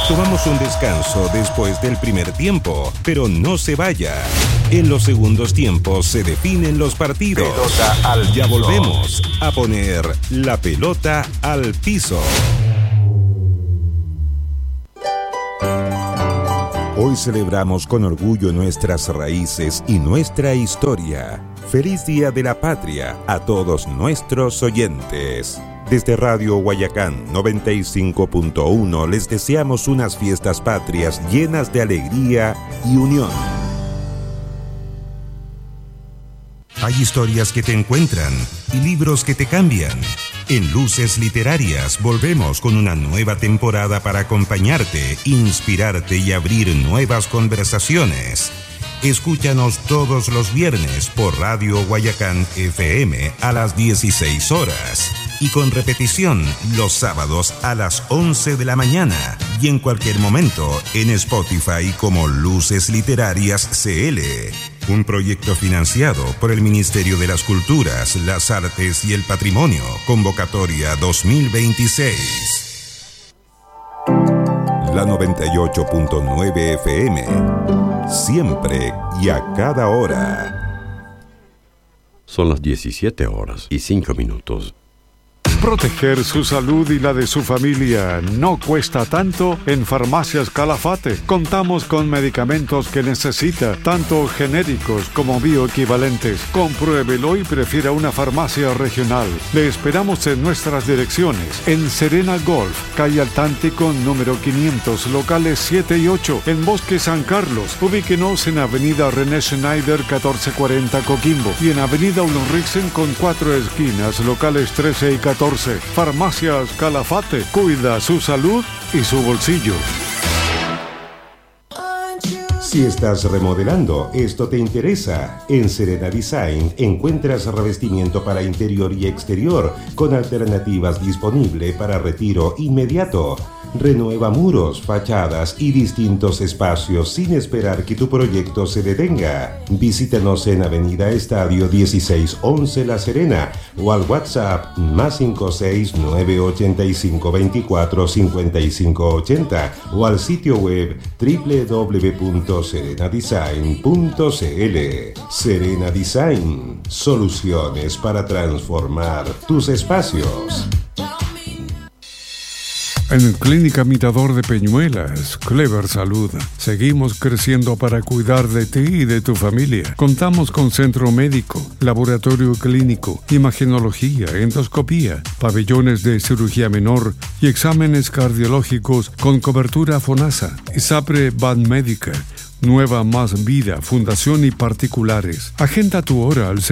Tomamos un descanso después del primer tiempo, pero no se vaya. En los segundos tiempos se definen los partidos. Pelota al Ya piso. volvemos a poner la pelota al piso. Hoy celebramos con orgullo nuestras raíces y nuestra historia. Feliz Día de la Patria a todos nuestros oyentes. Desde Radio Guayacán 95.1 les deseamos unas fiestas patrias llenas de alegría y unión. Hay historias que te encuentran y libros que te cambian. En Luces Literarias volvemos con una nueva temporada para acompañarte, inspirarte y abrir nuevas conversaciones. Escúchanos todos los viernes por Radio Guayacán FM a las 16 horas y con repetición los sábados a las 11 de la mañana y en cualquier momento en Spotify como Luces Literarias CL. Un proyecto financiado por el Ministerio de las Culturas, las Artes y el Patrimonio. Convocatoria 2026. La 98.9 FM. Siempre y a cada hora. Son las 17:05. Proteger su salud y la de su familia no cuesta tanto en Farmacias Calafate. Contamos con medicamentos que necesita, tanto genéricos como bioequivalentes. Compruébelo y prefiera una farmacia regional. Le esperamos en nuestras direcciones. En Serena Golf, calle Atlántico número 500, locales 7 y 8. En Bosque San Carlos, ubíquenos en Avenida René Schneider 1440 Coquimbo. Y en Avenida Ulriksen con 4 esquinas, locales 13 y 14. Farmacias Calafate. Cuida su salud y su bolsillo. Si estás remodelando, esto te interesa. En Serena Design encuentras revestimiento para interior y exterior con alternativas disponibles para retiro inmediato. Renueva muros, fachadas y distintos espacios sin esperar que tu proyecto se detenga. Visítanos en Avenida Estadio 1611 La Serena o al WhatsApp +56 985 24 55 80 o al sitio web www.serenadesign.cl. Serena Design, soluciones para transformar tus espacios. En Clínica Mirador de Peñuelas, Clever Salud, seguimos creciendo para cuidar de ti y de tu familia. Contamos con centro médico, laboratorio clínico, imagenología, endoscopía, pabellones de cirugía menor y exámenes cardiológicos con cobertura FONASA. ISAPRE Banmédica, Nueva Más Vida, Fundación y particulares. Agenda tu hora al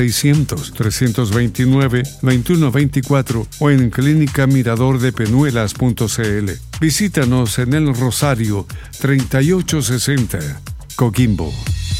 600-329-2124 o en clínicamiradordepeñuelas.cl. Visítanos en El Rosario 3860, Coquimbo.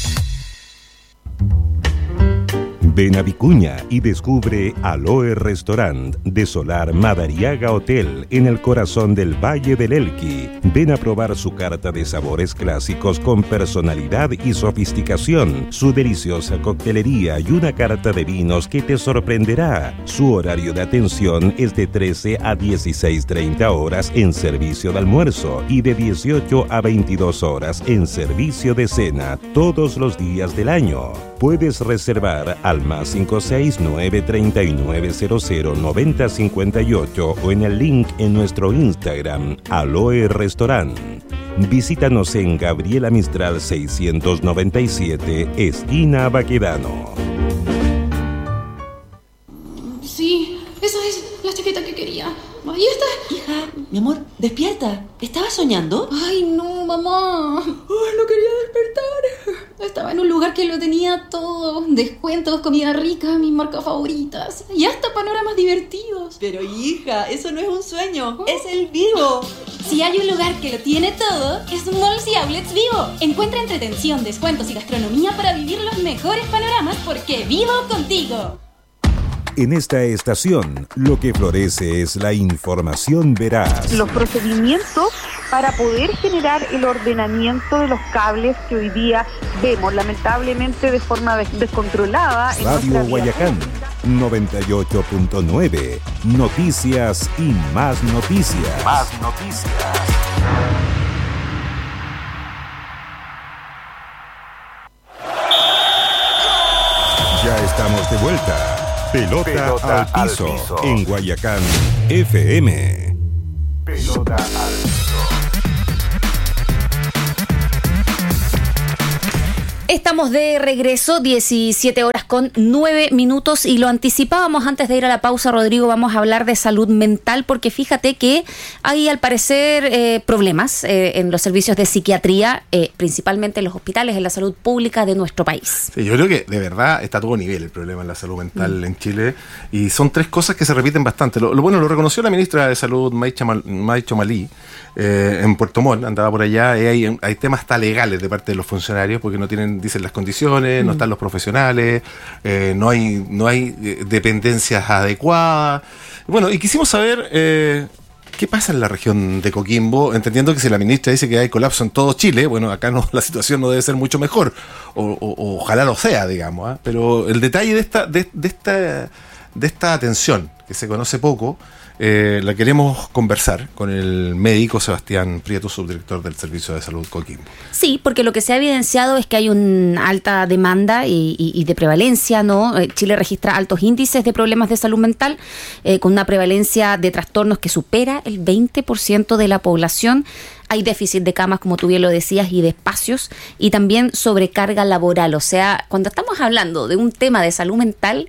Ven a Vicuña y descubre Aloe Restaurant de Solar Madariaga Hotel en el corazón del Valle del Elqui. Ven a probar su carta de sabores clásicos con personalidad y sofisticación, su deliciosa coctelería y una carta de vinos que te sorprenderá. Su horario de atención es de 13 a 16:30 horas en servicio de almuerzo y de 18 a 22 horas en servicio de cena todos los días del año. Puedes reservar al +56 939 00 9058 o en el link en nuestro Instagram, Aloe Restaurant. Visítanos en Gabriela Mistral 697, esquina Baquedano. Sí, esa es la chaqueta que quería. Ahí está. Hija, mi amor, despierta. ¿Estabas soñando? Ay, no, mamá. Ay, no quería despertar. Estaba en un lugar que lo tenía todo. Descuentos, comida rica, mis marcas favoritas. Y hasta panoramas divertidos. Pero hija, eso no es un sueño. Es el Vivo. Si hay un lugar que lo tiene todo, es Malls y Outlets Vivo. Encuentra entretención, descuentos y gastronomía para vivir los mejores panoramas porque vivo contigo. En esta estación, lo que florece es la información veraz. Los procedimientos para poder generar el ordenamiento de los cables que hoy día vemos, lamentablemente, de forma descontrolada. Radio Guayacán 98.9. Noticias y más noticias. Más noticias. estamos de vuelta. Pelota al piso en Guayacán FM. Pelota al piso. Estamos de regreso, 17:09 y lo anticipábamos antes de ir a la pausa, Rodrigo. Vamos a hablar de salud mental porque fíjate que hay al parecer problemas en los servicios de psiquiatría, principalmente en los hospitales, en la salud pública de nuestro país. Sí, yo creo que de verdad está a todo nivel el problema en la salud mental en Chile, y son tres cosas que se repiten bastante. Lo reconoció la ministra de Salud, May Chomalí, en Puerto Montt, andaba por allá, y hay temas hasta legales de parte de los funcionarios porque no tienen, dicen, las condiciones, no están los profesionales, no hay dependencias adecuadas. Bueno, y quisimos saber qué pasa en la región de Coquimbo, entendiendo que si la ministra dice que hay colapso en todo Chile, bueno, acá no, la situación no debe ser mucho mejor, o ojalá lo sea, digamos, ¿eh? Pero el detalle de esta atención, que se conoce poco, la queremos conversar con el médico Sebastián Prieto, subdirector del Servicio de Salud Coquimbo. Sí, porque lo que se ha evidenciado es que hay una alta demanda y de prevalencia, ¿no? Chile registra altos índices de problemas de salud mental, con una prevalencia de trastornos que supera el 20% de la población. Hay déficit de camas, como tú bien lo decías, y de espacios, y también sobrecarga laboral. O sea, cuando estamos hablando de un tema de salud mental,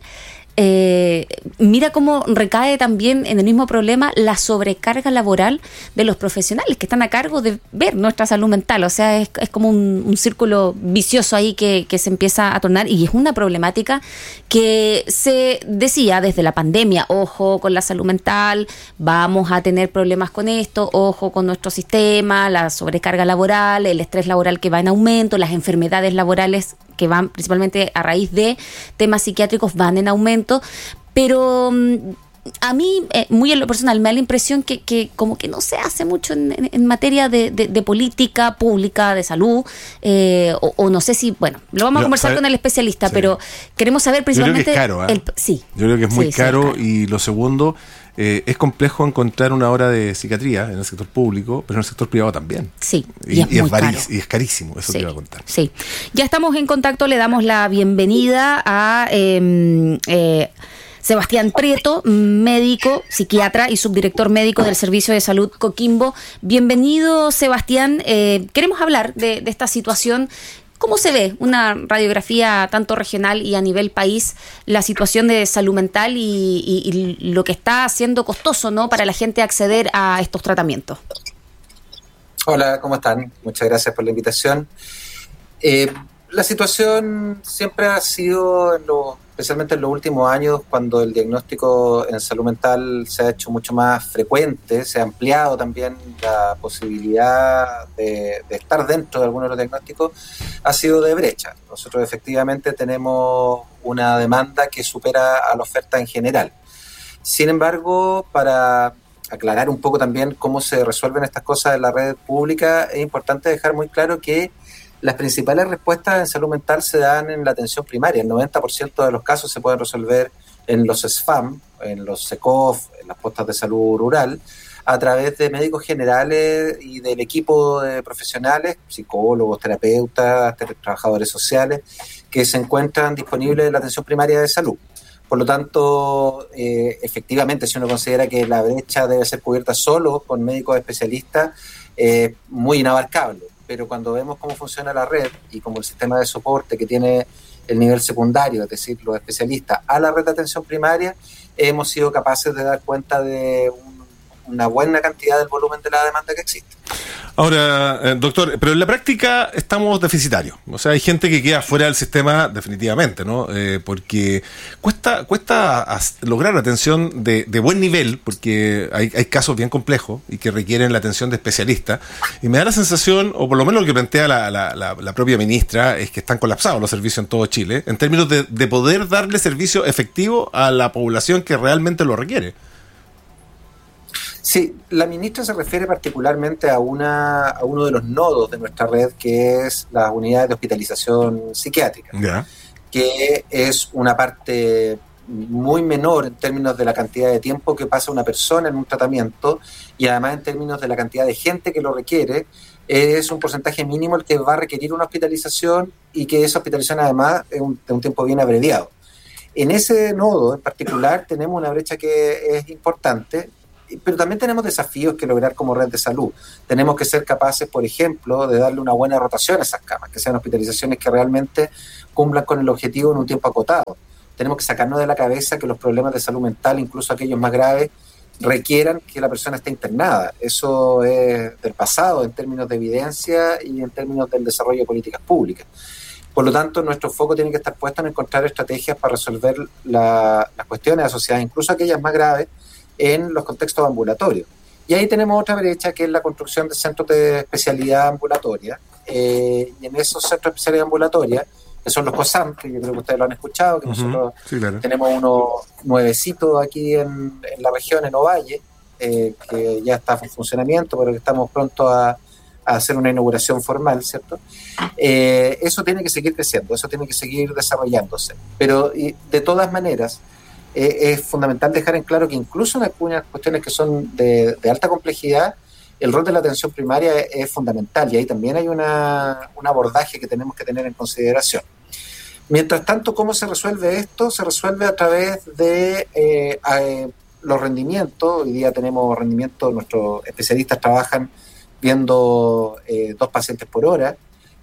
mira cómo recae también en el mismo problema la sobrecarga laboral de los profesionales que están a cargo de ver nuestra salud mental. O sea, es como un círculo vicioso ahí que se empieza a tornar, y es una problemática que se decía desde la pandemia: ojo con la salud mental, vamos a tener problemas con esto, ojo con nuestro sistema, la sobrecarga laboral, el estrés laboral que va en aumento, las enfermedades laborales que van principalmente a raíz de temas psiquiátricos van en aumento, pero a mí, muy en lo personal, me da la impresión que como que no se hace mucho en materia de política pública, de salud, o no sé si, bueno, lo vamos a conversar con el especialista, sí. Pero queremos saber principalmente... Yo creo que es caro, sí. Yo creo que es muy caro, y lo segundo, es complejo encontrar una hora de psiquiatría en el sector público, pero en el sector privado también. Sí, y es carísimo, eso sí, te iba a contar. Sí, ya estamos en contacto, le damos la bienvenida a Sebastián Prieto, médico, psiquiatra y subdirector médico del Servicio de Salud Coquimbo. Bienvenido, Sebastián. Queremos hablar de esta situación. ¿Cómo se ve una radiografía tanto regional y a nivel país, la situación de salud mental y lo que está haciendo costoso, ¿no?, para la gente acceder a estos tratamientos? Hola, ¿cómo están? Muchas gracias por la invitación. La situación siempre ha sido, especialmente en los últimos años, cuando el diagnóstico en salud mental se ha hecho mucho más frecuente, se ha ampliado también la posibilidad de estar dentro de algunos de los diagnósticos, ha sido de brecha. Nosotros efectivamente tenemos una demanda que supera a la oferta en general. Sin embargo, para aclarar un poco también cómo se resuelven estas cosas en la red pública, es importante dejar muy claro que las principales respuestas en salud mental se dan en la atención primaria. El 90% de los casos se pueden resolver en los SFAM, en los SECOF, en las postas de salud rural, a través de médicos generales y del equipo de profesionales, psicólogos, terapeutas, trabajadores sociales, que se encuentran disponibles en la atención primaria de salud. Por lo tanto, efectivamente, si uno considera que la brecha debe ser cubierta solo con médicos especialistas, muy inabarcable. Pero cuando vemos cómo funciona la red y como el sistema de soporte que tiene el nivel secundario, es decir, los especialistas, a la red de atención primaria, hemos sido capaces de dar cuenta de una buena cantidad del volumen de la demanda que existe. Ahora, doctor, pero en la práctica estamos deficitarios. O sea, hay gente que queda fuera del sistema definitivamente, ¿no? Porque cuesta lograr atención de buen nivel, porque hay casos bien complejos y que requieren la atención de especialistas. Y me da la sensación, o por lo menos lo que plantea la propia ministra, es que están colapsados los servicios en todo Chile, en términos de poder darle servicio efectivo a la población que realmente lo requiere. Sí, la ministra se refiere particularmente a uno de los nodos de nuestra red, que es las unidades de hospitalización psiquiátrica, que es una parte muy menor en términos de la cantidad de tiempo que pasa una persona en un tratamiento, y además en términos de la cantidad de gente que lo requiere, es un porcentaje mínimo el que va a requerir una hospitalización, y que esa hospitalización además es un tiempo bien abreviado. En ese nodo en particular tenemos una brecha que es importante, pero también tenemos desafíos que lograr como red de salud. Tenemos que ser capaces, por ejemplo, de darle una buena rotación a esas camas, que sean hospitalizaciones que realmente cumplan con el objetivo en un tiempo acotado. Tenemos que sacarnos de la cabeza que los problemas de salud mental, incluso aquellos más graves, requieran que la persona esté internada. Eso es del pasado en términos de evidencia y en términos del desarrollo de políticas públicas. Por lo tanto, nuestro foco tiene que estar puesto en encontrar estrategias para resolver las cuestiones asociadas, incluso aquellas más graves, en los contextos ambulatorios. Y ahí tenemos otra brecha, que es la construcción de centros de especialidad ambulatoria. Y en esos centros de especialidad ambulatoria, que son los COSAM, que yo creo que ustedes lo han escuchado, que nosotros tenemos unos nuevecitos aquí en la región, en Ovalle, que ya está en funcionamiento, pero que estamos pronto a hacer una inauguración formal, ¿cierto? Eso tiene que seguir creciendo, eso tiene que seguir desarrollándose. Pero de todas maneras, es fundamental dejar en claro que incluso en algunas cuestiones que son de alta complejidad, el rol de la atención primaria es fundamental, y ahí también hay un abordaje que tenemos que tener en consideración. Mientras tanto, ¿cómo se resuelve esto? Se resuelve a través de los rendimientos. Hoy día tenemos rendimientos, nuestros especialistas trabajan viendo 2 pacientes por hora,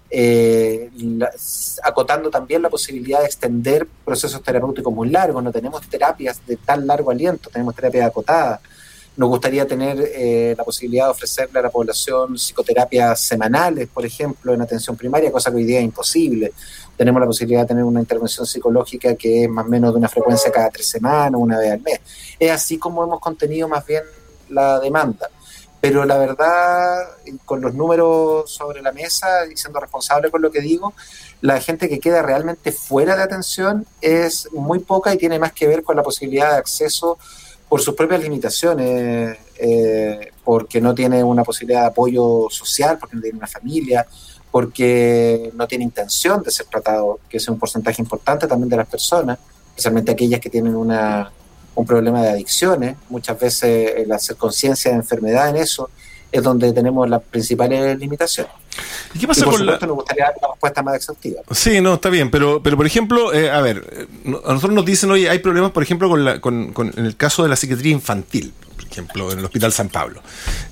acotando también la posibilidad de extender procesos terapéuticos muy largos. No tenemos terapias de tan largo aliento, tenemos terapias acotadas. Nos gustaría tener la posibilidad de ofrecerle a la población psicoterapias semanales, por ejemplo, en atención primaria, cosa que hoy día es imposible. Tenemos la posibilidad de tener una intervención psicológica que es más o menos de una frecuencia cada 3 semanas, una vez al mes. Es así como hemos contenido más bien la demanda. Pero la verdad, con los números sobre la mesa y siendo responsable con lo que digo, la gente que queda realmente fuera de atención es muy poca y tiene más que ver con la posibilidad de acceso por sus propias limitaciones, porque no tiene una posibilidad de apoyo social, porque no tiene una familia, porque no tiene intención de ser tratado, que es un porcentaje importante también de las personas, especialmente aquellas que tienen un problema de adicciones. Muchas veces el hacer conciencia de enfermedad en eso es donde tenemos las principales limitaciones. ¿Y qué pasa por con supuesto, nos gustaría dar una respuesta más exhaustiva. Sí, no, está bien, pero por ejemplo, a nosotros nos dicen, oye, hay problemas, por ejemplo, con el caso de la psiquiatría infantil, por ejemplo, en el Hospital San Pablo,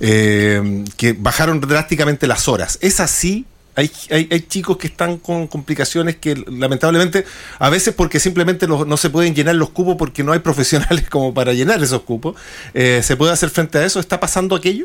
que bajaron drásticamente las horas. ¿Es así? Hay chicos que están con complicaciones que lamentablemente, a veces porque simplemente no se pueden llenar los cupos porque no hay profesionales como para llenar esos cupos, ¿se puede hacer frente a eso? ¿Está pasando aquello?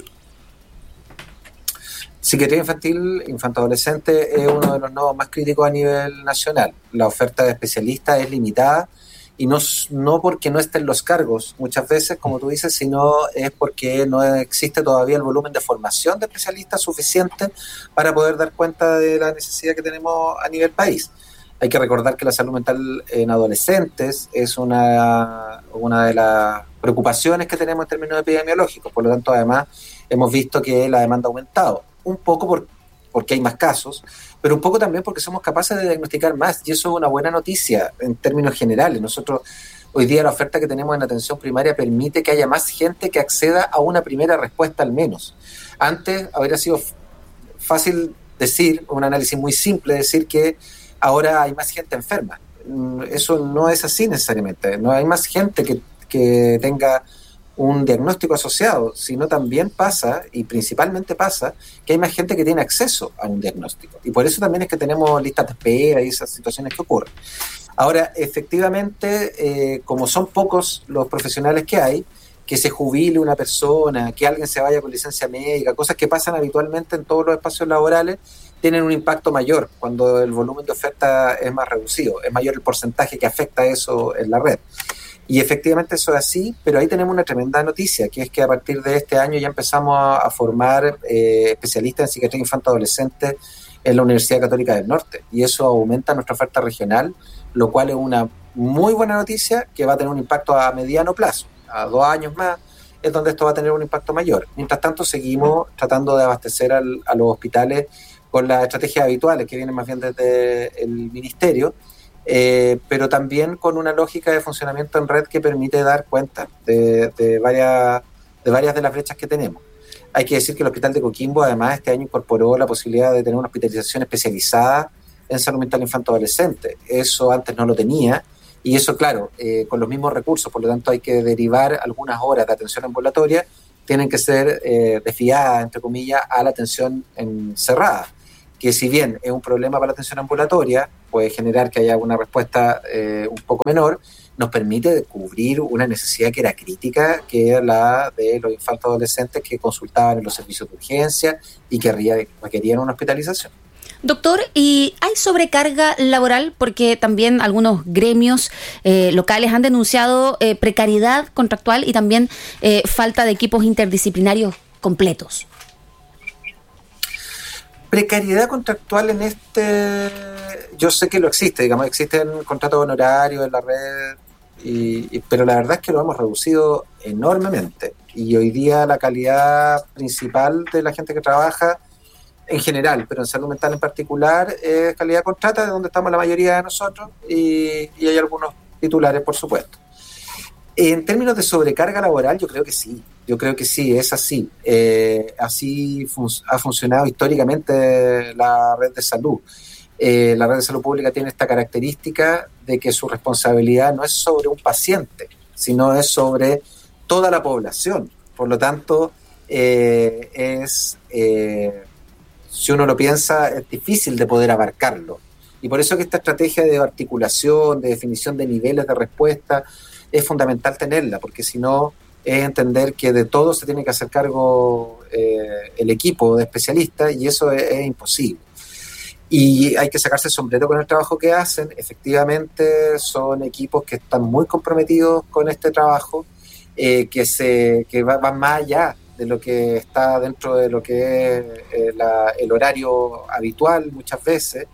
Psiquiatría infantil, infanto-adolescente, es uno de los nodos más críticos a nivel nacional. La oferta de especialistas es limitada, y no porque no estén los cargos muchas veces, como tú dices, sino es porque no existe todavía el volumen de formación de especialistas suficiente para poder dar cuenta de la necesidad que tenemos a nivel país. Hay que recordar que la salud mental en adolescentes es una de las preocupaciones que tenemos en términos epidemiológicos. Por lo tanto, además, hemos visto que la demanda ha aumentado, un poco porque hay más casos, pero un poco también porque somos capaces de diagnosticar más, y eso es una buena noticia en términos generales. Nosotros, hoy día, la oferta que tenemos en atención primaria permite que haya más gente que acceda a una primera respuesta al menos. Antes habría sido fácil decir, un análisis muy simple, decir que ahora hay más gente enferma. Eso no es así necesariamente. No hay más gente que tenga un diagnóstico asociado, sino también pasa, y principalmente pasa, que hay más gente que tiene acceso a un diagnóstico. Y por eso también es que tenemos listas de espera y esas situaciones que ocurren. Ahora, efectivamente, como son pocos los profesionales que hay, que se jubile una persona, que alguien se vaya con licencia médica, cosas que pasan habitualmente en todos los espacios laborales, tienen un impacto mayor cuando el volumen de oferta es más reducido, es mayor el porcentaje que afecta eso en la red. Y efectivamente eso es así, pero ahí tenemos una tremenda noticia, que es que a partir de este año ya empezamos a formar especialistas en psiquiatría infanto-adolescente en la Universidad Católica del Norte, y eso aumenta nuestra oferta regional, lo cual es una muy buena noticia que va a tener un impacto a mediano plazo, a 2 años más, es donde esto va a tener un impacto mayor. Mientras tanto, seguimos tratando de abastecer a los hospitales con las estrategias habituales que vienen más bien desde el Ministerio, pero también con una lógica de funcionamiento en red que permite dar cuenta de varias de las brechas que tenemos. Hay que decir que el Hospital de Coquimbo, además, este año incorporó la posibilidad de tener una hospitalización especializada en salud mental infanto-adolescente. Eso antes no lo tenía, Y eso, claro, con los mismos recursos, por lo tanto hay que derivar algunas horas de atención ambulatoria, tienen que ser desviadas, entre comillas, a la atención cerrada, que si bien es un problema para la atención ambulatoria, puede generar que haya una respuesta un poco menor, nos permite cubrir una necesidad que era crítica, que era la de los infantos adolescentes que consultaban en los servicios de urgencia y que requerían una hospitalización. Doctor, ¿y hay sobrecarga laboral? Porque también algunos gremios locales han denunciado precariedad contractual y también falta de equipos interdisciplinarios completos. Precariedad contractual yo sé que lo existe, digamos, existen contratos honorarios en la red, pero la verdad es que lo hemos reducido enormemente. Y hoy día la calidad principal de la gente que trabaja en general, pero en salud mental en particular, es calidad contrata, de donde estamos la mayoría de nosotros, y hay algunos titulares, por supuesto. En términos de sobrecarga laboral, yo creo que sí, es así. Así ha funcionado históricamente la red de salud. La red de salud pública tiene esta característica de que su responsabilidad no es sobre un paciente, sino es sobre toda la población. Por lo tanto, si uno lo piensa, es difícil de poder abarcarlo. Y por eso que esta estrategia de articulación, de definición de niveles de respuesta, es fundamental tenerla, porque si no, es entender que de todo se tiene que hacer cargo el equipo de especialistas, y eso es imposible. Y hay que sacarse el sombrero con el trabajo que hacen. Efectivamente, son equipos que están muy comprometidos con este trabajo, que van más allá de lo que está dentro de lo que es el horario habitual muchas veces.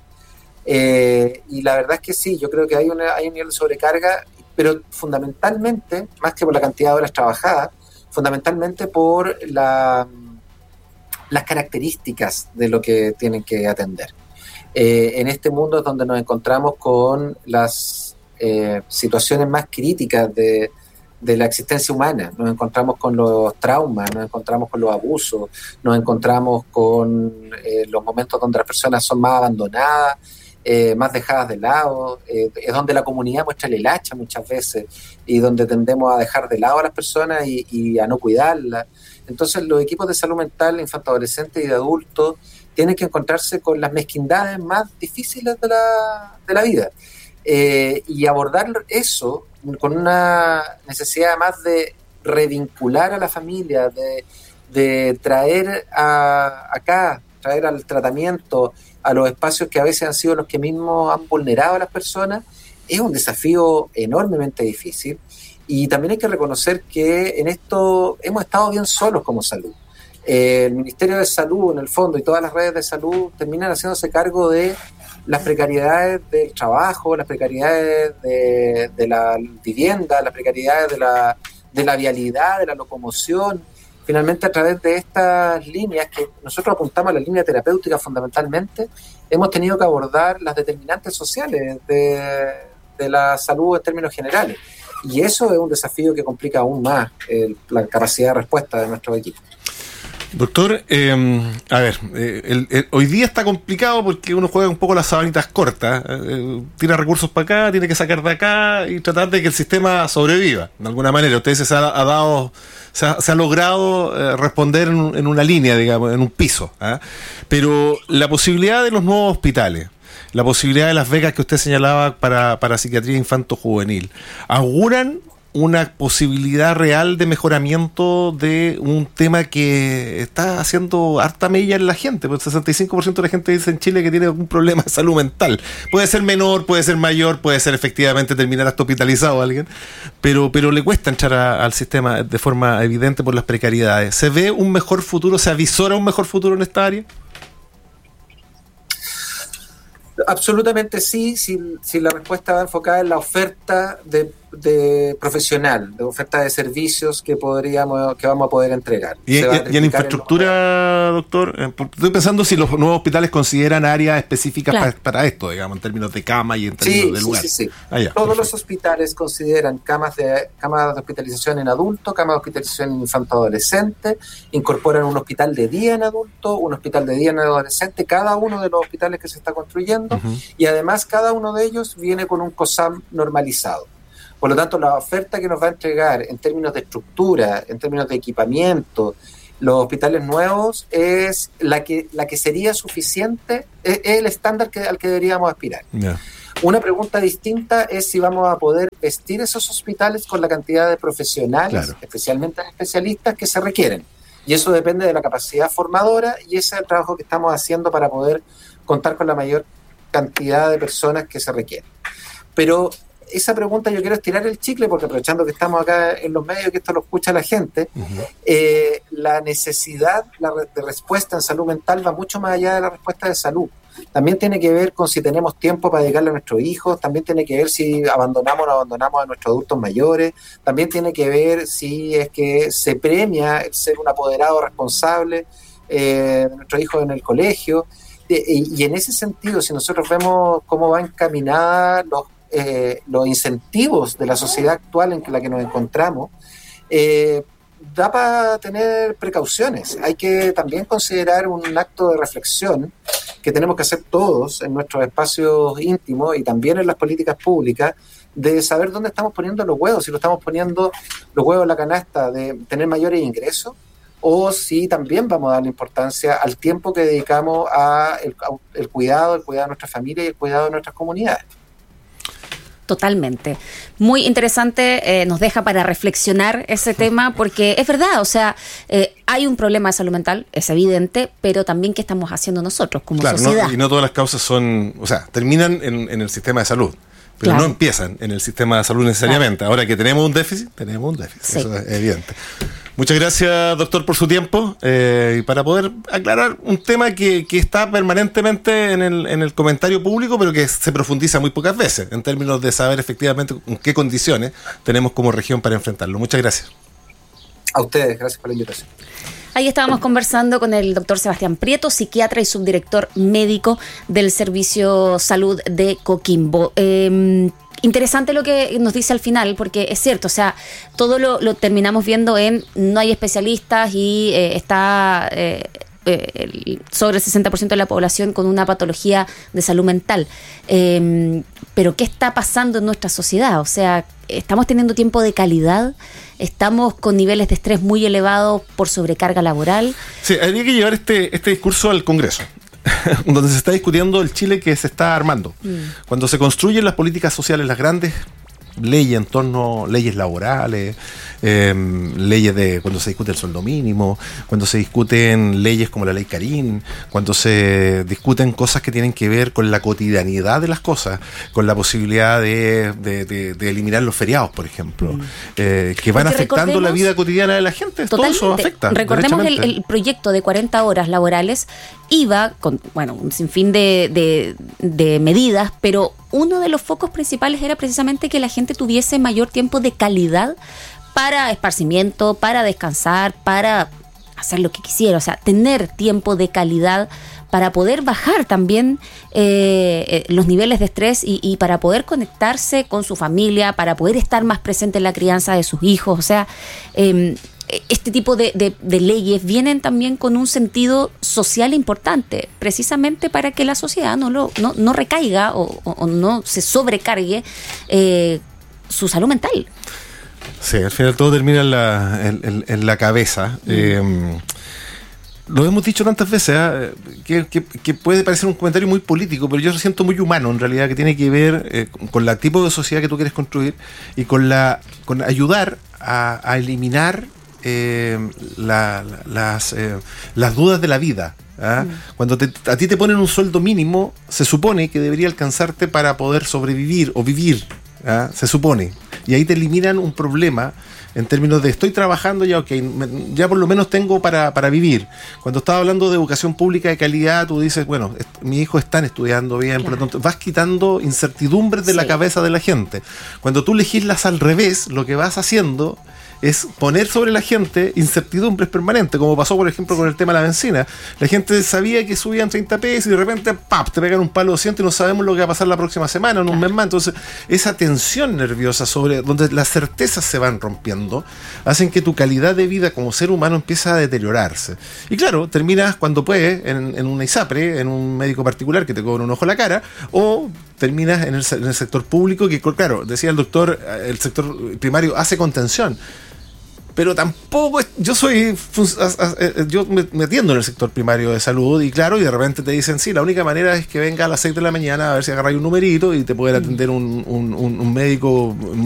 Y la verdad es que sí, yo creo que hay un nivel de sobrecarga, pero fundamentalmente, más que por la cantidad de horas trabajadas, fundamentalmente por las características de lo que tienen que atender. En este mundo es donde nos encontramos con las situaciones más críticas de la existencia humana. Nos encontramos con los traumas, nos encontramos con los abusos, nos encontramos con los momentos donde las personas son más abandonadas, más dejadas de lado, es donde la comunidad muestra el hacha muchas veces, y donde tendemos a dejar de lado a las personas y a no cuidarlas. Entonces los equipos de salud mental, infanto-adolescente y de adultos tienen que encontrarse con las mezquindades más difíciles de la vida, y abordar eso con una necesidad más de revincular a la familia, de traer traer al tratamiento, a los espacios que a veces han sido los que mismos han vulnerado a las personas. Es un desafío enormemente difícil, y también hay que reconocer que en esto hemos estado bien solos como salud. El Ministerio de Salud, en el fondo, y todas las redes de salud terminan haciéndose cargo de las precariedades del trabajo, las precariedades de la vivienda, las precariedades de la vialidad, de la locomoción. Finalmente, a través de estas líneas que nosotros apuntamos a la línea terapéutica fundamentalmente, hemos tenido que abordar las determinantes sociales de la salud en términos generales. Y eso es un desafío que complica aún más la capacidad de respuesta de nuestro equipo. Doctor, hoy día está complicado porque uno juega un poco las sabanitas cortas, tira recursos para acá, tiene que sacar de acá y tratar de que el sistema sobreviva de alguna manera. Usted se ha logrado responder en una línea, digamos, en un piso, pero la posibilidad de los nuevos hospitales, la posibilidad de las becas que usted señalaba para psiquiatría infanto-juvenil, ¿auguran una posibilidad real de mejoramiento de un tema que está haciendo harta mella en la gente? Pues el 65% de la gente dice en Chile que tiene algún problema de salud mental. Puede ser menor, puede ser mayor, puede ser efectivamente terminar hasta hospitalizado a alguien, pero le cuesta entrar al sistema de forma evidente por las precariedades. ¿Se ve un mejor futuro? ¿Se avisora un mejor futuro en esta área? Absolutamente sí, si la respuesta va enfocada en la oferta de de profesional, de oferta de servicios que vamos a poder entregar. Y en infraestructura, doctor, estoy pensando si los nuevos hospitales consideran áreas específicas para esto, digamos, en términos de cama y en términos de lugar. Sí. Todos perfecto. Los hospitales consideran camas de hospitalización en adulto, camas de hospitalización en infanto-adolescente, incorporan un hospital de día en adulto, un hospital de día en adolescente, cada uno de los hospitales que se está construyendo, y además cada uno de ellos viene con un COSAM normalizado. Por lo tanto, la oferta que nos va a entregar en términos de estructura, en términos de equipamiento, los hospitales nuevos es la que sería suficiente, es el estándar al que deberíamos aspirar. Yeah. Una pregunta distinta es si vamos a poder vestir esos hospitales con la cantidad de profesionales, especialmente especialistas, que se requieren. Y eso depende de la capacidad formadora, y ese es el trabajo que estamos haciendo para poder contar con la mayor cantidad de personas que se requieren. Pero esa pregunta yo quiero estirar el chicle, porque aprovechando que estamos acá en los medios, que esto lo escucha la gente, la necesidad de respuesta en salud mental va mucho más allá de la respuesta de salud. También tiene que ver con si tenemos tiempo para dedicarle a nuestros hijos, también tiene que ver si abandonamos o no abandonamos a nuestros adultos mayores, también tiene que ver si es que se premia el ser un apoderado responsable de nuestros hijos en el colegio. Y en ese sentido, si nosotros vemos cómo va encaminada los incentivos de la sociedad actual en la que nos encontramos, da para tener precauciones. Hay que también considerar un acto de reflexión que tenemos que hacer todos en nuestros espacios íntimos y también en las políticas públicas, de saber dónde estamos poniendo los huevos, si lo estamos poniendo los huevos en la canasta de tener mayores ingresos, o si también vamos a darle importancia al tiempo que dedicamos a el cuidado de nuestra familia y el cuidado de nuestras comunidades. Totalmente. Muy interesante, nos deja para reflexionar ese tema, porque es verdad, o sea, hay un problema de salud mental, es evidente, pero también qué estamos haciendo nosotros como sociedad. Y no todas las causas terminan en el sistema de salud, pero no empiezan en el sistema de salud necesariamente. Ahora que tenemos un déficit, sí. Eso es evidente. Muchas gracias, doctor, por su tiempo, y para poder aclarar un tema que está permanentemente en el comentario público, pero que se profundiza muy pocas veces, en términos de saber efectivamente en qué condiciones tenemos como región para enfrentarlo. Muchas gracias. A ustedes, gracias por la invitación. Ahí estábamos conversando con el doctor Sebastián Prieto, psiquiatra y subdirector médico del Servicio Salud de Coquimbo. Interesante lo que nos dice al final, porque es cierto, o sea, todo lo terminamos viendo en no hay especialistas y está sobre el 60% de la población con una patología de salud mental. Pero ¿qué está pasando en nuestra sociedad? O sea, ¿estamos teniendo tiempo de calidad? ¿Estamos con niveles de estrés muy elevados por sobrecarga laboral? Sí, habría que llevar este discurso al Congreso, donde se está discutiendo el Chile que se está armando. Cuando se construyen las políticas sociales, las grandes leyes en torno, leyes laborales, leyes de cuando se discute el sueldo mínimo, cuando se discuten leyes como la ley Carín, cuando se discuten cosas que tienen que ver con la cotidianidad de las cosas, con la posibilidad de eliminar los feriados, por ejemplo, que van afectando la vida cotidiana de la gente. Totalmente. Todo eso afecta. Recordemos el proyecto de 40 horas laborales iba con un sinfín de medidas, pero uno de los focos principales era precisamente que la gente tuviese mayor tiempo de calidad para esparcimiento, para descansar, para hacer lo que quisiera, o sea, tener tiempo de calidad para poder bajar también los niveles de estrés y para poder conectarse con su familia, para poder estar más presente en la crianza de sus hijos. O sea, este tipo de leyes vienen también con un sentido social importante, precisamente para que la sociedad no recaiga o no se sobrecargue su salud mental. Sí, al final todo termina en la cabeza. Lo hemos dicho tantas veces, que puede parecer un comentario muy político, pero yo lo siento muy humano en realidad, que tiene que ver con el tipo de sociedad que tú quieres construir y con ayudar a eliminar las dudas de la vida. Cuando a ti te ponen un sueldo mínimo, se supone que debería alcanzarte para poder sobrevivir o vivir. Se supone. y ahí te eliminan un problema en términos de estoy trabajando ya, ya por lo menos tengo para vivir. Cuando estaba hablando de educación pública de calidad, tú dices, bueno, mis hijos están estudiando bien, por lo tanto, vas quitando incertidumbres de la cabeza de la gente. Cuando tú legislas al revés, lo que vas haciendo es poner sobre la gente incertidumbres permanentes, como pasó, por ejemplo, con el tema de la benzina. La gente sabía que subían 30 pesos y de repente, ¡pap!, te pegan un palo de 200 y no sabemos lo que va a pasar la próxima semana, en un mes más. Entonces, esa tensión nerviosa sobre donde las certezas se van rompiendo, hacen que tu calidad de vida como ser humano empiece a deteriorarse. Y claro, terminas cuando puedes en una ISAPRE, en un médico particular que te cobra un ojo a la cara, o terminas en el sector público, que claro, decía el doctor, el sector primario hace contención. Pero tampoco, yo me atiendo en el sector primario de salud y claro, y de repente te dicen, sí, la única manera es que venga a las 6 de la mañana a ver si agarráis un numerito y te pueden atender un médico